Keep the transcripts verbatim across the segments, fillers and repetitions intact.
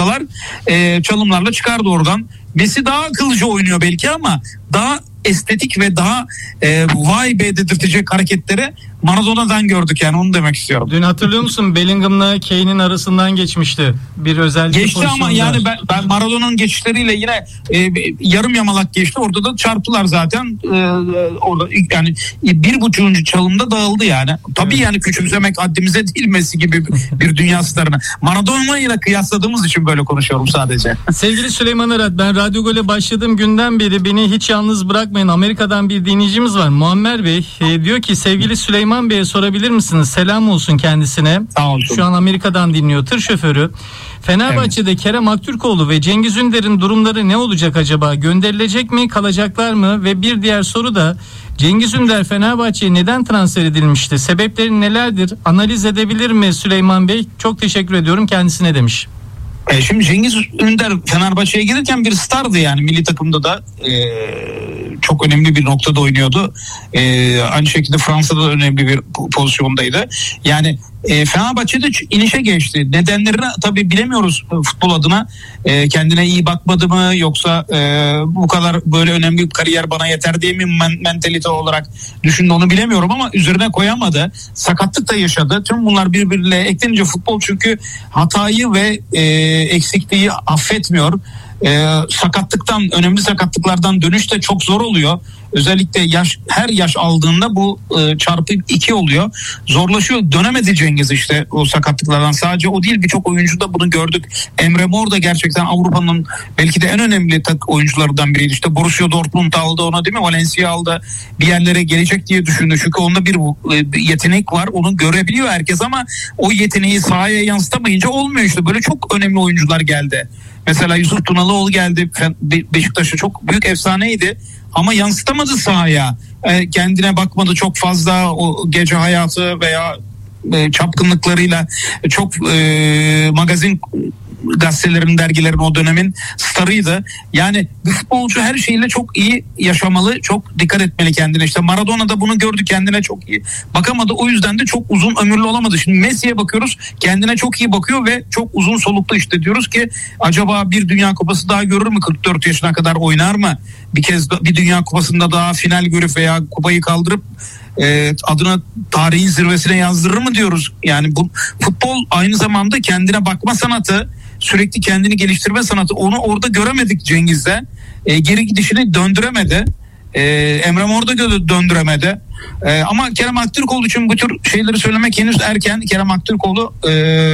hocalar e, çalımlarla çıkardı oradan. Messi daha akıllıca oynuyor belki ama daha estetik ve daha e, vay be dedirtecek hareketleri Maradona'dan gördük, yani onu demek istiyorum. Dün hatırlıyor musun, Bellingham'la Kane'in arasından geçmişti bir özel geçti pozisyonda. Ama yani ben, ben Maradona'nın geçişleriyle yine e, yarım yamalak geçti. Orada da çarptılar zaten. E, orada yani bir buçuğuncu çalımda dağıldı yani. Tabii evet. Yani küçümsemek haddimize değil Messi gibi bir dünya starına. Maradona ile kıyasladığımız için böyle konuşuyorum sadece. Sevgili Süleyman Arat, ben Radyo Gol'e başladığım günden beri beni hiç yalnız bırakmayın. Amerika'dan bir dinleyicimiz var, Muammer Bey. E, diyor ki sevgili Süleyman Bey'e sorabilir misiniz? Selam olsun kendisine. Sağ olsun. Şu an Amerika'dan dinliyor, tır şoförü. Fenerbahçe'de evet. Kerem Aktürkoğlu ve Cengiz Ünder'in durumları ne olacak acaba? Gönderilecek mi, kalacaklar mı? Ve bir diğer soru da Cengiz Ünder Fenerbahçe'ye neden transfer edilmişti? Sebepleri nelerdir? Analiz edebilir mi Süleyman Bey? Çok teşekkür ediyorum kendisine demiş. E şimdi Cengiz Ünder Fenerbahçe'ye gelirken bir stardı yani, milli takımda da e, çok önemli bir noktada oynuyordu. E, aynı şekilde Fransa'da da önemli bir pozisyondaydı. Yani e, Fenerbahçe'de inişe geçti. Nedenlerini tabii bilemiyoruz futbol adına. E, kendine iyi bakmadı mı, yoksa e, bu kadar böyle önemli bir kariyer bana yeter diye mi men- mentalite olarak düşündü, onu bilemiyorum ama üzerine koyamadı. Sakatlık da yaşadı. Tüm bunlar birbirine eklenince futbol çünkü hatayı ve e, eksikliği affetmiyor. Ee, sakatlıktan, önemli sakatlıklardan dönüş de çok zor oluyor. Özellikle yaş, her yaş aldığında bu e, çarpı iki oluyor. Zorlaşıyor. Dönemedi Cengiz işte o sakatlıklardan. Sadece o değil, birçok oyuncu da bunu gördük. Emre Mor da gerçekten Avrupa'nın belki de en önemli tak oyuncularından biriydi. İşte Borussia Dortmund aldı ona, değil mi? Valencia aldı. Bir yerlere gelecek diye düşündü. Çünkü onda bir e, yetenek var. Onu görebiliyor herkes ama o yeteneği sahaya yansıtamayınca olmuyor işte. Böyle çok önemli oyuncular geldi. Mesela Yusuf Tunalıoğlu geldi. Beşiktaş'a çok büyük efsaneydi. Ama yansıtamadı sahaya. E, kendine bakmadı çok fazla, o gece hayatı veya e, çapkınlıklarıyla çok e, magazin gazetelerin, dergilerin o dönemin starıydı. Yani bir futbolcu her şeyle çok iyi yaşamalı, çok dikkat etmeli kendine. İşte Maradona da bunu gördü, kendine çok iyi bakamadı. O yüzden de çok uzun ömürlü olamadı. Şimdi Messi'ye bakıyoruz, kendine çok iyi bakıyor ve çok uzun soluklu, işte diyoruz ki acaba bir Dünya Kupası daha görür mü? kırk dört yaşına kadar oynar mı? Bir kez bir Dünya Kupası'nda daha final görüp veya kupayı kaldırıp e, adına tarihin zirvesine yazdırır mı diyoruz. Yani bu futbol aynı zamanda kendine bakma sanatı, sürekli kendini geliştirme sanatı. Onu orada göremedik Cengiz'de. E, geri gidişini döndüremedi. E, Emre Mor da döndüremedi. E, ama Kerem Aktürkoğlu için bu tür şeyleri söylemek henüz erken. Kerem Aktürkoğlu e,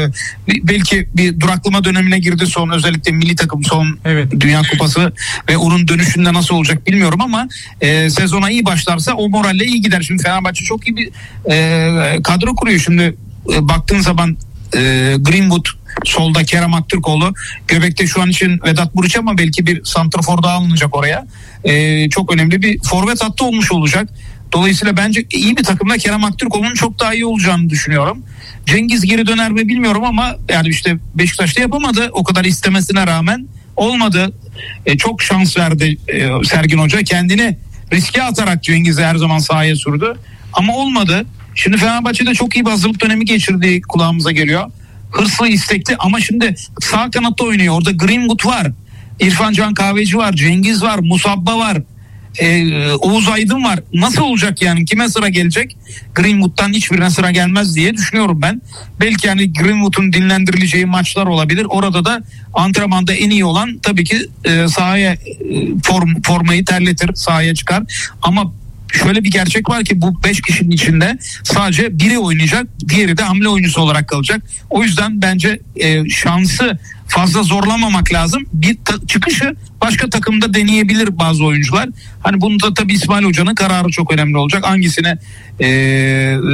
belki bir duraklama dönemine girdi son, özellikle milli takım son evet. Dünya Kupası ve onun dönüşünde nasıl olacak bilmiyorum ama e, sezona iyi başlarsa o moralle iyi gider. Şimdi Fenerbahçe çok iyi bir e, kadro kuruyor. Şimdi e, baktığın zaman e, Greenwood solda, Kerem Aktürkoğlu göbekte şu an için Vedat Muriç ama belki bir santrafor daha alınacak oraya. Ee, çok önemli bir forvet hattı olmuş olacak. Dolayısıyla bence iyi bir takımda Kerem Aktürkoğlu'nun çok daha iyi olacağını düşünüyorum. Cengiz geri döner mi bilmiyorum ama yani işte Beşiktaş'ta yapamadı. O kadar istemesine rağmen olmadı. Ee, çok şans verdi e, Sergen Hoca. Kendini riske atarak Cengiz'i her zaman sahaya sürdü. Ama olmadı. Şimdi Fenerbahçe'de çok iyi bir hazırlık dönemi geçirdiği kulağımıza geliyor. Hırslı, istekli ama şimdi sağ kanatta oynuyor. Orada Greenwood var, İrfan Can Kahveci var, Cengiz var, Musabba var, ee, Oğuz Aydın var. Nasıl olacak yani? Kime sıra gelecek? Greenwood'dan hiçbirine sıra gelmez diye düşünüyorum ben. Belki yani Greenwood'un dinlendirileceği maçlar olabilir. Orada da antrenmanda en iyi olan tabii ki e, sahaya e, form, formayı terletir, sahaya çıkar. Ama şöyle bir gerçek var ki bu beş kişinin içinde sadece biri oynayacak, diğeri de hamle oyuncusu olarak kalacak. O yüzden bence e, şansı fazla zorlamamak lazım. Bir ta- çıkışı başka takımda deneyebilir bazı oyuncular. Hani bunu da tabii İsmail Hoca'nın kararı çok önemli olacak. Hangisine e,